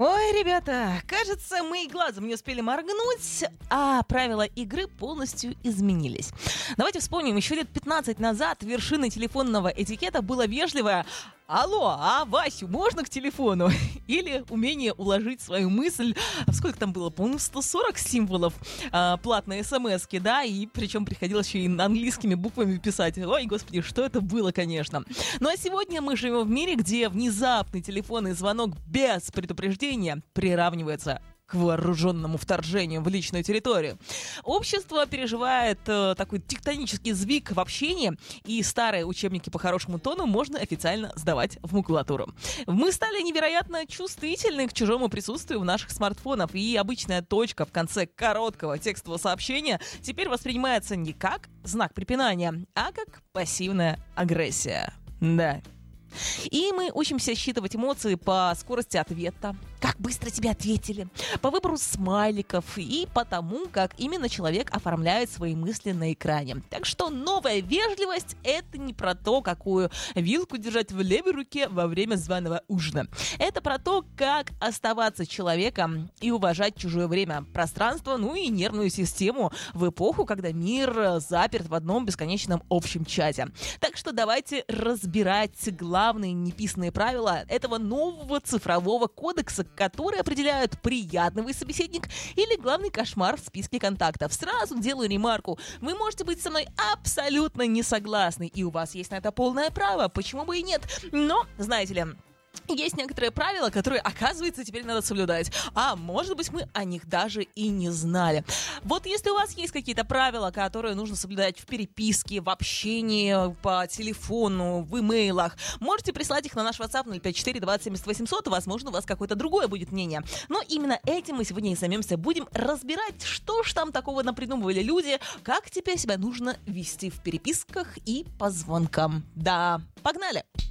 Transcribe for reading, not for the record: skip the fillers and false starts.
Ой, ребята, кажется, мы и глазом не успели моргнуть, а правила игры полностью изменились. Давайте вспомним, еще лет 15 назад вершиной телефонного этикета было вежливое «Алло, а Васю можно к телефону?» Или умение уложить свою мысль, сколько там было, по-моему, 140 символов платной смс-ки, да, и причем приходилось еще и английскими буквами писать. Ой, господи, что это было, конечно. Ну а сегодня мы живем в мире, где внезапный телефонный звонок без предупреждения приравнивается к вооруженному вторжению в личную территорию. Общество переживает такой тектонический сдвиг в общении, и старые учебники по хорошему тону можно официально сдавать в макулатуру. Мы стали невероятно чувствительны к чужому присутствию в наших смартфонах, и обычная точка в конце короткого текстового сообщения теперь воспринимается не как знак препинания, а как пассивная агрессия. Да. И мы учимся считывать эмоции по скорости ответа, как быстро тебе ответили, по выбору смайликов и по тому, как именно человек оформляет свои мысли на экране. Так что новая вежливость – это не про то, какую вилку держать в левой руке во время званого ужина. Это про то, как оставаться человеком и уважать чужое время, пространство, ну и нервную систему в эпоху, когда мир заперт в одном бесконечном общем чате. Так что давайте разбирать главные неписанные правила этого нового цифрового кодекса, которые определяют, приятный вы собеседник или главный кошмар в списке контактов. Сразу делаю ремарку. Вы можете быть со мной абсолютно не согласны, и у вас есть на это полное право, почему бы и нет. Но, знаете ли, есть некоторые правила, которые, оказывается, теперь надо соблюдать. А может быть, мы о них даже и не знали. Вот если у вас есть какие-то правила, которые нужно соблюдать в переписке, в общении, по телефону, в имейлах, можете прислать их на наш WhatsApp 054 20 70 800. Возможно, у вас какое-то другое будет мнение. Но именно этим мы сегодня и займемся. Будем разбирать, что ж там такого напридумывали люди, как теперь себя нужно вести в переписках и по звонкам. Да, погнали!